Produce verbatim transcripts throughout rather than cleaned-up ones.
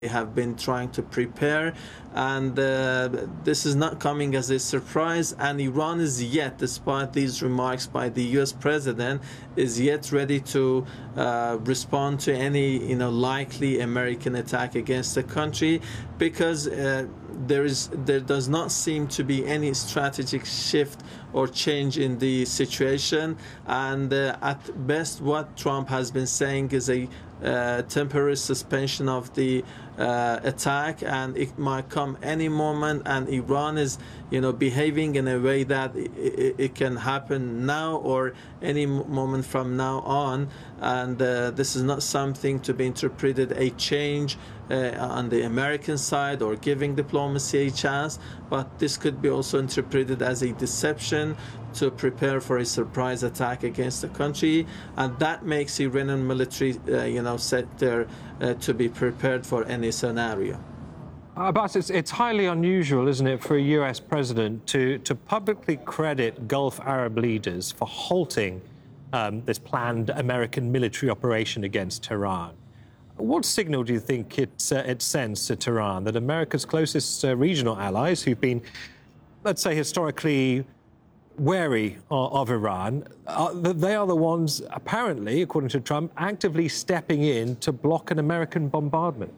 They have been trying to prepare, and uh, this is not coming as a surprise, and Iran is yet, despite these remarks by the U S president, is yet ready to uh, respond to any you know likely American attack against the country, because uh, there is there does not seem to be any strategic shift or change in the situation, and uh, at best what Trump has been saying is a uh, temporary suspension of the uh, attack, and it might come any moment, and Iran is you know behaving in a way that it, it, it can happen now or any moment from now on, and uh, this is not something to be interpreted a change uh, on the American side or giving diplomacy a chance, but this could be also interpreted as a deception to prepare for a surprise attack against the country, and that makes Iranian military, uh, you know, set there uh, to be prepared for any scenario. Abbas, it's, it's highly unusual, isn't it, for a U S president to, to publicly credit Gulf Arab leaders for halting um, this planned American military operation against Tehran. What signal do you think it, uh, it sends to Tehran that America's closest uh, regional allies, who've been, let's say, historically wary of, of Iran, uh, they are the ones, apparently, according to Trump, actively stepping in to block an American bombardment?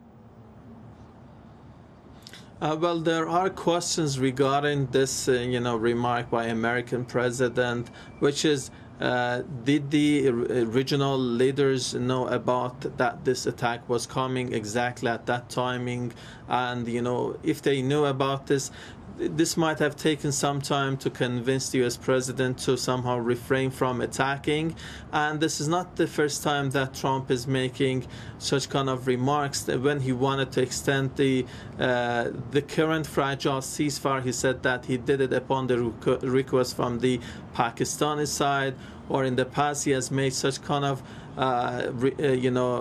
Uh, well, there are questions regarding this, uh, you know, remark by American president, which is, uh, did the regional leaders know about that this attack was coming exactly at that timing? And, you know, if they knew about this, this might have taken some time to convince the U S president to somehow refrain from attacking. And this is not the first time that Trump is making such kind of remarks. That when he wanted to extend the uh, the current fragile ceasefire, he said that he did it upon the request from the Pakistani side, or in the past he has made such kind of uh, re, uh, you know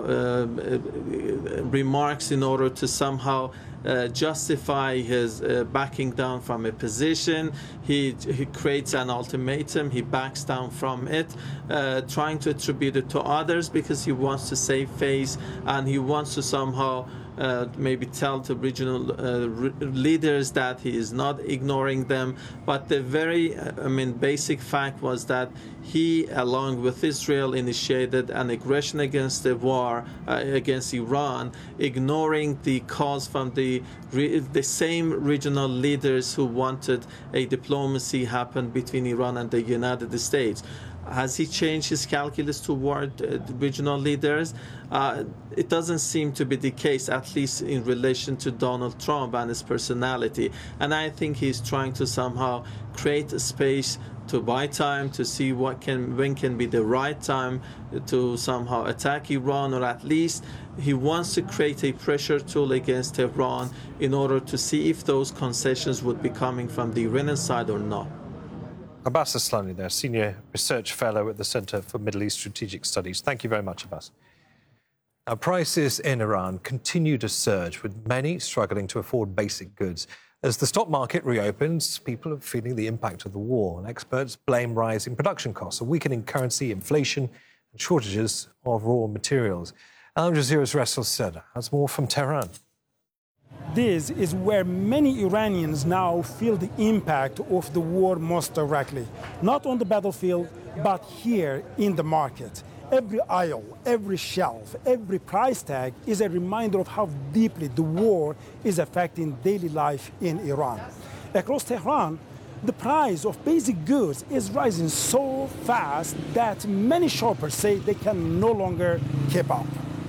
uh, remarks in order to somehow Uh, justify his uh, backing down from a position. He, he creates an ultimatum, he backs down from it, uh, trying to attribute it to others because he wants to save face, and he wants to somehow uh, maybe tell the regional uh, re leaders that he is not ignoring them. But the very, uh, I mean, basic fact was that he, along with Israel, initiated an aggression against the war uh, against Iran, ignoring the calls from the the same regional leaders who wanted a diplomacy happen between Iran and the United States. Has he changed his calculus toward uh, the regional leaders? Uh, it doesn't seem to be the case, at least in relation to Donald Trump and his personality. And I think he's trying to somehow create a space to buy time, to see what can, when can be the right time to somehow attack Iran, or at least he wants to create a pressure tool against Tehran in order to see if those concessions would be coming from the Iranian side or not. Abbas Aslani there, Senior Research Fellow at the Center for Middle East Strategic Studies. Thank you very much, Abbas. Now, prices in Iran continue to surge, with many struggling to afford basic goods. As the stock market reopens, people are feeling the impact of the war, and experts blame rising production costs, a weakening currency, inflation, and shortages of raw materials. Al Jazeera's Rasul Seda has more from Tehran. This is where many Iranians now feel the impact of the war most directly, not on the battlefield, but here in the market. Every aisle, every shelf, every price tag is a reminder of how deeply the war is affecting daily life in Iran. Across Tehran, the price of basic goods is rising so fast that many shoppers say they can no longer keep up.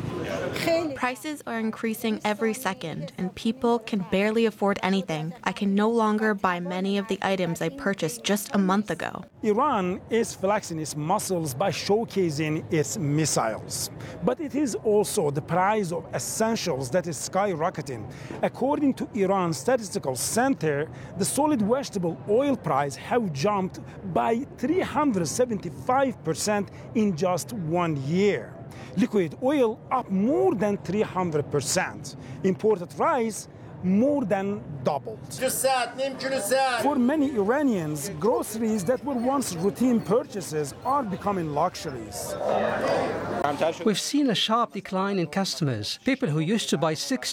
Prices are increasing every second, and people can barely afford anything. I can no longer buy many of the items I purchased just a month ago. Iran is flexing its muscles by showcasing its missiles. But it is also the price of essentials that is skyrocketing. According to Iran's Statistical Center, the solid vegetable oil price have jumped by three hundred seventy-five percent in just one year. Liquid oil up more than three hundred percent. Imported rice more than doubled. For many Iranians, groceries that were once routine purchases are becoming luxuries. We've seen a sharp decline in customers. People who used to buy six